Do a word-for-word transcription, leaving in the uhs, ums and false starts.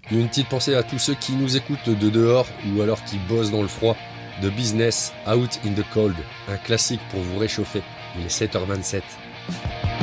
Une petite pensée à tous ceux qui nous écoutent de dehors ou alors qui bossent dans le froid. The Business, Out in the Cold, un classique pour vous réchauffer. Il est sept heures vingt-sept.